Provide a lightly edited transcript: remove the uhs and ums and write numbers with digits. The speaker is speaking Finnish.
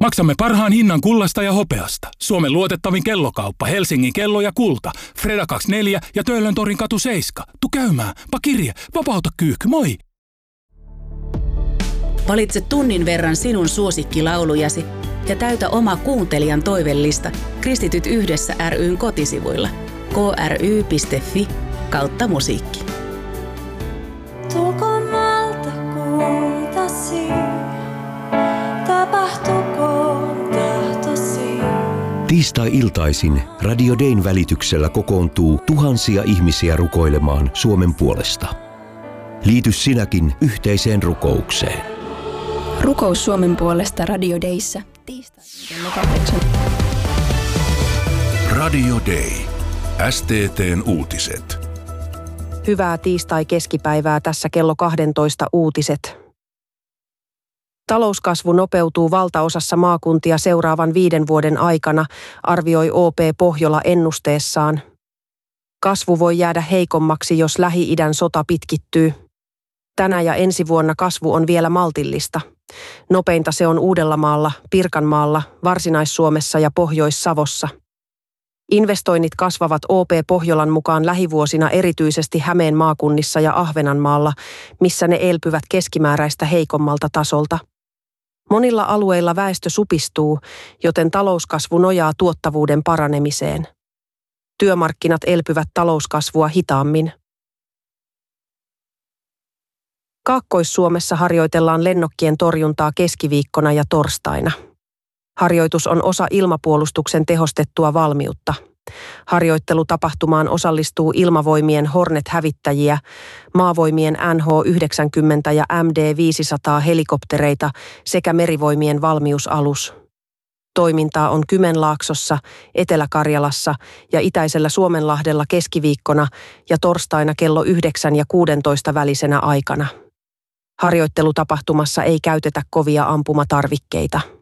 Maksamme parhaan hinnan kullasta ja hopeasta. Suomen luotettavin kellokauppa, Helsingin kello ja kulta. Freda 24 ja Töölön torin katu 7. Tu käymään, pakirje, vapauta kyyhky, moi! Valitse tunnin verran sinun suosikkilaulujasi ja täytä oma kuuntelijan toivellista Kristityt yhdessä ry:n kotisivuilla kry.fi/musiikki. Tulkoon maalta kuutasi, tapahtukoon tahtosi. Tiistai-iltaisin Radio Dayn välityksellä kokoontuu tuhansia ihmisiä rukoilemaan Suomen puolesta. Liity sinäkin yhteiseen rukoukseen. Rukous Suomen puolesta Radio Dayssä. Tiistai 8. Radio Day. STT:n uutiset. Hyvää tiistai-keskipäivää, tässä kello 12 uutiset. Talouskasvu nopeutuu valtaosassa maakuntia seuraavan 5 vuoden aikana, arvioi OP Pohjola ennusteessaan. Kasvu voi jäädä heikommaksi, jos Lähi-idän sota pitkittyy. Tänä ja ensi vuonna kasvu on vielä maltillista. Nopeinta se on Uudellamaalla, Pirkanmaalla, Varsinais-Suomessa ja Pohjois-Savossa. Investoinnit kasvavat OP Pohjolan mukaan lähivuosina erityisesti Hämeen maakunnissa ja Ahvenanmaalla, missä ne elpyvät keskimääräistä heikommalta tasolta. Monilla alueilla väestö supistuu, joten talouskasvu nojaa tuottavuuden paranemiseen. Työmarkkinat elpyvät talouskasvua hitaammin. Kaakkois-Suomessa harjoitellaan lennokkien torjuntaa keskiviikkona ja torstaina. Harjoitus on osa ilmapuolustuksen tehostettua valmiutta. Harjoittelutapahtumaan osallistuu ilmavoimien Hornet-hävittäjiä, maavoimien NH-90 ja MD-500 helikoptereita sekä merivoimien valmiusalus. Toimintaa on Kymenlaaksossa, Etelä-Karjalassa ja Itäisellä Suomenlahdella keskiviikkona ja torstaina kello 9 ja 16 välisenä aikana. Harjoittelutapahtumassa ei käytetä kovia ampumatarvikkeita.